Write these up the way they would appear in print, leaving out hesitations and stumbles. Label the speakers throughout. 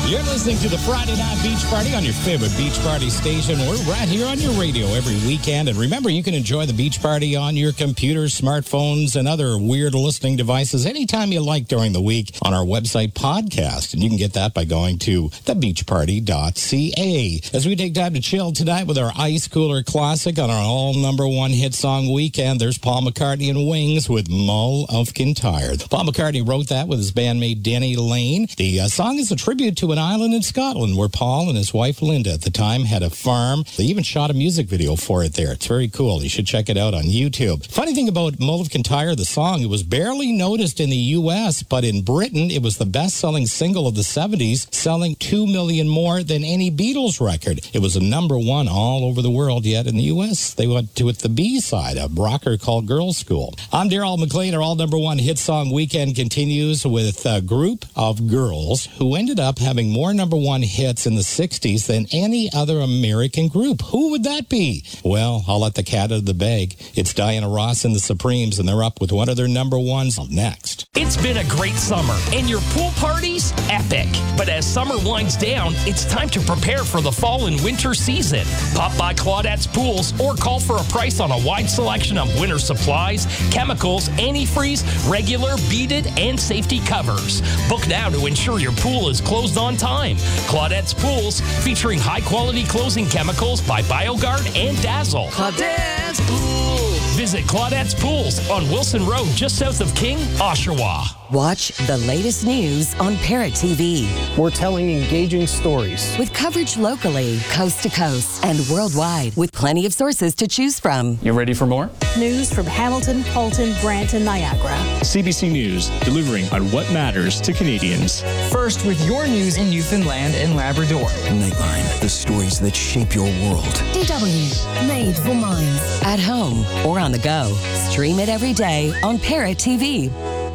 Speaker 1: You're listening to the Friday Night Beach Party on your favorite beach party station. We're right here on your radio every weekend. And remember, you can enjoy the beach party on your computers, smartphones, and other weird listening devices anytime you like during the week on our website podcast. And you can get that by going to thebeachparty.ca. As we take time to chill tonight with our Ice Cooler Classic on our all number one hit song weekend, there's Paul McCartney and Wings with Mull of Kintyre. Paul McCartney wrote that with his bandmate Denny Lane. The song is a tribute to an island in Scotland where Paul and his wife Linda at the time had a farm. They even shot a music video for it there. It's very cool. You should check it out on YouTube. Funny thing about Mull of Kintyre, the song, it was barely noticed in the U.S., but in Britain, it was the best-selling single of the 70s, selling 2 million more than any Beatles record. It was a number one all over the world, yet in the U.S., they went to it the B-side, a rocker called Girls' School. I'm Daryl McLean. Our all number one hit song weekend continues with a group of girls who ended up having more number one hits in the 60s than any other American group. Who would that be? Well, I'll let the cat out of the bag. It's Diana Ross and the Supremes, and they're up with one of their number ones next.
Speaker 2: It's been a great summer, and your pool party's epic. But as summer winds down, it's time to prepare for the fall and winter season. Pop by Claudette's Pools or call for a price on a wide selection of winter supplies, chemicals, antifreeze, regular, beaded, and safety covers. Book now to ensure your pool is closed on time. Claudette's Pools, featuring high-quality closing chemicals by BioGuard and Dazzle.
Speaker 3: Claudette's Pools.
Speaker 2: Visit Claudette's Pools on Wilson Road, just south of King, Oshawa.
Speaker 4: Watch the latest news on Parrot TV.
Speaker 5: We're telling engaging stories
Speaker 4: with coverage locally, coast to coast, and worldwide, with plenty of sources to choose from.
Speaker 5: You ready for more?
Speaker 6: News from Hamilton, Fulton, Brant, and Niagara.
Speaker 7: CBC News, delivering on what matters to Canadians.
Speaker 8: First with your news in Newfoundland and Labrador.
Speaker 9: Nightline, the stories that shape your world.
Speaker 4: DW, made for minds. At home or on the go. Stream it every day on Parrot TV.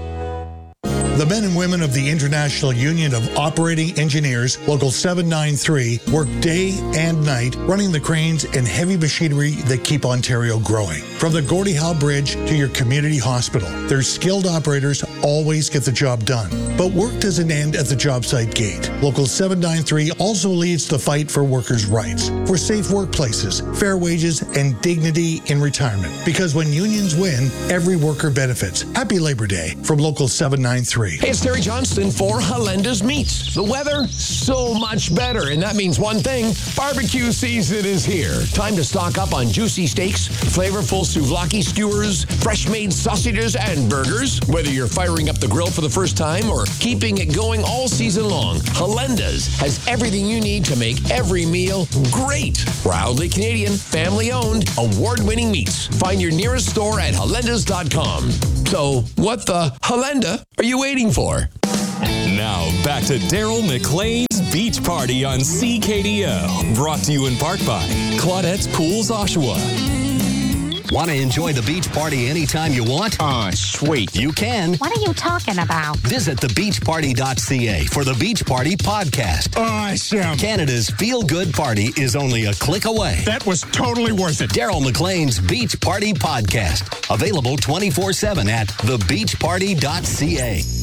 Speaker 10: The men and women of the International Union of Operating Engineers, Local 793, work day and night running the cranes and heavy machinery that keep Ontario growing. From the Gordie Howe Bridge to your community hospital, their skilled operators always get the job done. But work doesn't end at the job site gate. Local 793 also leads the fight for workers' rights, for safe workplaces, fair wages, and dignity in retirement. Because when unions win, every worker benefits. Happy Labor Day from Local 793.
Speaker 11: Hey, it's Terry Johnston for Halenda's Meats. The weather, so much better, and that means one thing, barbecue season is here. Time to stock up on juicy steaks, flavorful souvlaki skewers, fresh-made sausages, and burgers. Whether you're firing up the grill for the first time or keeping it going all season long, Halenda's has everything you need to make every meal great. Proudly Canadian, family-owned, award-winning meats. Find your nearest store at halendas.com. So, what the Halenda are you waiting for?
Speaker 12: Now, back to Daryl McLean's Beach Party on CKDO. Brought to you in part by Claudette's Pools, Oshawa.
Speaker 9: Want to enjoy the beach party anytime you want?
Speaker 13: Sweet.
Speaker 9: You can.
Speaker 14: What are you talking about?
Speaker 9: Visit thebeachparty.ca for the Beach Party podcast.
Speaker 13: Awesome.
Speaker 9: Canada's feel-good party is only a click away.
Speaker 13: That was totally worth it.
Speaker 9: Daryl McLean's Beach Party podcast. Available 24/7 at thebeachparty.ca.